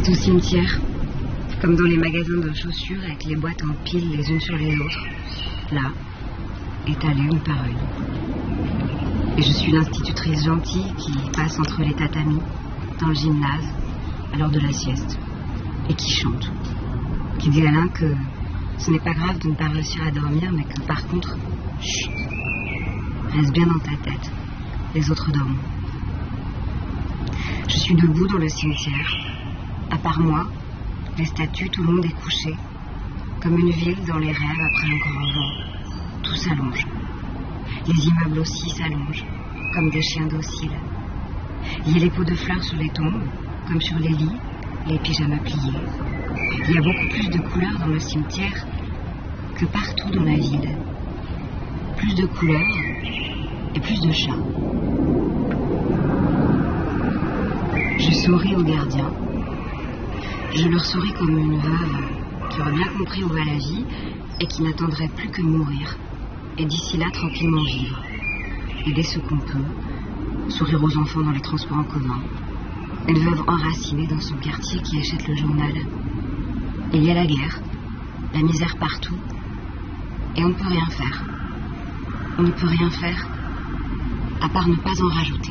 C'est au cimetière, comme dans les magasins de chaussures avec les boîtes en pile les unes sur les autres. Là, étalées une par une. Et je suis l'institutrice gentille qui passe entre les tatamis, dans le gymnase, à l'heure de la sieste, et qui chante. Qui dit à l'un que ce n'est pas grave de ne pas réussir à dormir, mais que par contre, chut, reste bien dans ta tête, les autres dorment. Je suis debout dans le cimetière. À part moi, les statues, tout le monde est couché, comme une ville dans les rêves après un grand vent. Tout s'allonge. Les immeubles aussi s'allongent, comme des chiens dociles. Il y a les pots de fleurs sur les tombes, comme sur les lits, les pyjamas pliés. Il y a beaucoup plus de couleurs dans le cimetière que partout dans la ville. Plus de couleurs et plus de chats. Je souris aux gardiens. Je leur souris comme une veuve qui aurait bien compris où va la vie et qui n'attendrait plus que mourir. Et d'ici là, tranquillement vivre. Aider ceux qu'on peut. Sourire aux enfants dans les transports en commun. Une veuve enracinée dans son quartier qui achète le journal. Il y a la guerre, la misère partout, et on ne peut rien faire. On ne peut rien faire, à part ne pas en rajouter.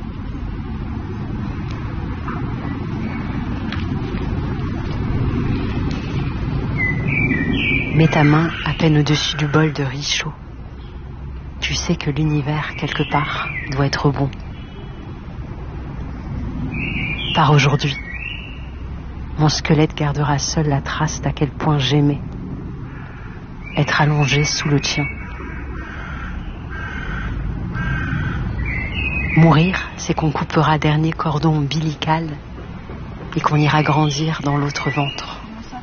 Mets ta main à peine au-dessus du bol de riz chaud. Tu sais que l'univers, quelque part, doit être bon. Par aujourd'hui, mon squelette gardera seul la trace d'à quel point j'aimais être allongé sous le tien. Mourir, c'est qu'on coupera dernier cordon ombilical et qu'on ira grandir dans l'autre ventre.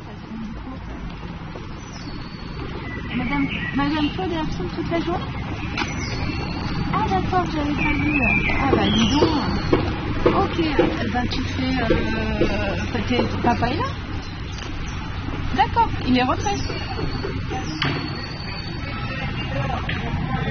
Madame Claude est absente toute la journée? Ah d'accord, j'avais pas vu. Ah bah dis donc. Ok, bah tu fais... Papa est là? D'accord, il est rentré.